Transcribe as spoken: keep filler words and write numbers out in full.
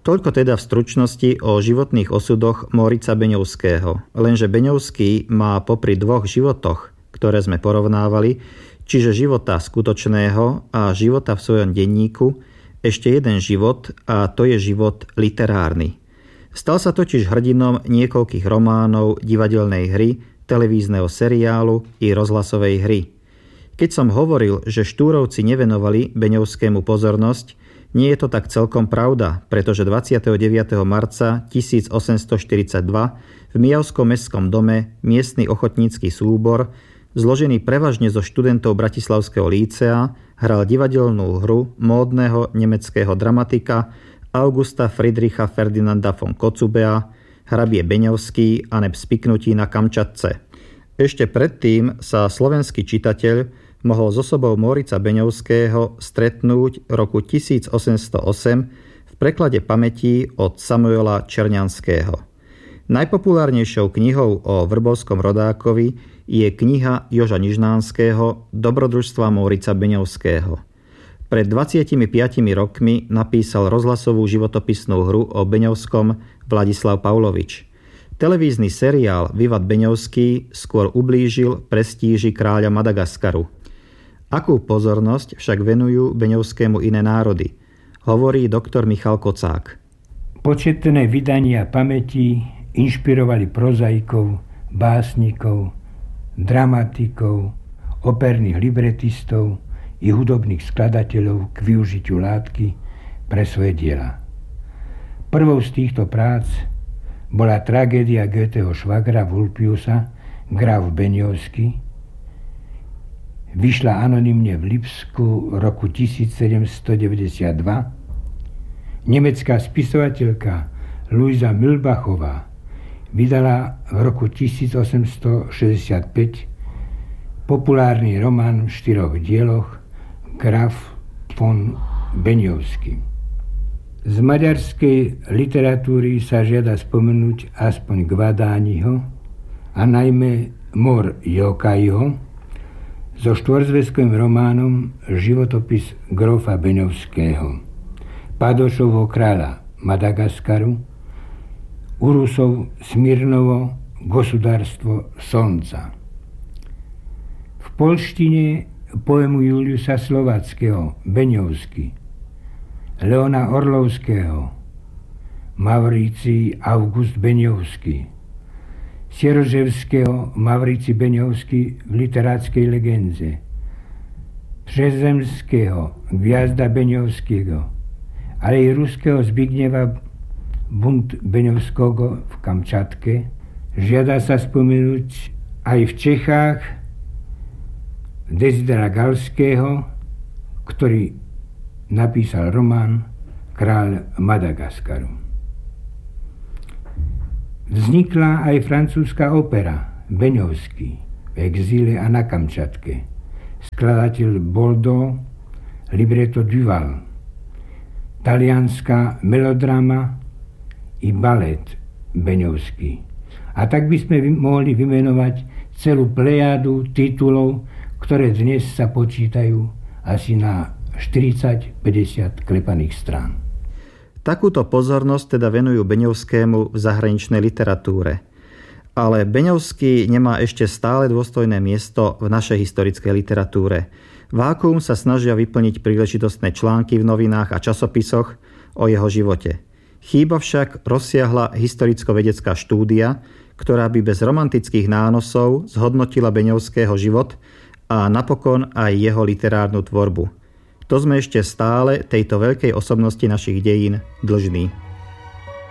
Toľko teda v stručnosti o životných osudoch Mórica Beňovského. Lenže Beňovský má popri dvoch životoch, ktoré sme porovnávali, čiže života skutočného a života v svojom denníku, ešte jeden život, a to je život literárny. Stal sa totiž hrdinom niekoľkých románov, divadelnej hry, televízneho seriálu i rozhlasovej hry. Keď som hovoril, že Štúrovci nevenovali Beňovskému pozornosť, nie je to tak celkom pravda, pretože dvadsiateho deviateho marca tisícosemstoštyridsaťdva v Mijavskom mestskom dome miestny ochotnícky súbor, zložený prevažne zo študentov Bratislavského lícea, hral divadelnú hru módneho nemeckého dramatika Augusta Friedricha Ferdinanda von Kocubea Hrabie Beňovský a neb spiknutí na Kamčatce. Ešte predtým sa slovenský čitateľ mohol s osobou Mórica Beňovského stretnúť roku tisícosemstoosemdesiatosem v preklade pamätí od Samuela Černianského. Najpopulárnejšou knihou o vrbovskom rodákovi je kniha Joža Nižnánskeho Dobrodružstva Mórica Beňovského. Pred dvadsiatimi piatimi rokmi napísal rozhlasovú životopisnú hru o Beňovskom Vladislav Pavlovič. Televízny seriál Vivat Beňovský skôr ublížil prestíži kráľa Madagaskaru. Akú pozornosť však venujú Beňovskému iné národy, hovorí doktor Michal Kocák. Početné vydania pamätí inšpirovali prozaikov, básnikov, dramatikov, operných libretistov i hudobných skladateľov k využitiu látky pre svoje diela. Prvou z týchto prác bola tragédia Goetheho švagra Vulpiusa, Graf Beňovský. Vyšla anonymne v Lipsku roku tisícsedemstodeväťdesiatdva. Nemecká spisovateľka Luisa Mühlbachová vydala v roku tisícosemstošesťdesiatpäť populárny román v štyroch dieloch Graf von Beňovský. Z maďarskej literatúry sa žiada spomenúť aspoň Gvadániho a najmä Mor Jókaiho so štvorzväzkovým románom Životopis grofa Beňovského, Padošovho kráľa Madagaskaru, Urusov Smirnovo Gosudárstvo Slnca. V polštine poemu Juliusa Slováckého Beňovský, Leona Orlovského Mavrici August Beňovský, Sieroževského Mavrici Beňovský v literátskej legende, Przezemského Gviazda Beňovského, ale i ruského Zbigneva Bunt Beňovského v Kamčatke. Žiada sa spomenúť aj v Čechách Desidera Galského, ktorý napísal román Kráľ Madagaskaru. Vznikla aj francúzska opera Beňovský v exíle a na Kamčatke. Skladateľ Boldo, libreto Duval, talianská melodrama i balet Beňovský. A tak by sme mohli vymenovať celú plejádu titulov, ktoré dnes sa počítajú asi na štyridsať päťdesiat klepaných strán. Takúto pozornosť teda venujú Beňovskému v zahraničnej literatúre. Ale Beňovský nemá ešte stále dôstojné miesto v našej historickej literatúre. Vákuum sa snažia vyplniť príležitostné články v novinách a časopisoch o jeho živote. Chýba však rozsiahla historicko-vedecká štúdia, ktorá by bez romantických nánosov zhodnotila Beňovského život a napokon aj jeho literárnu tvorbu. To sme ešte stále tejto veľkej osobnosti našich dejín dlžní.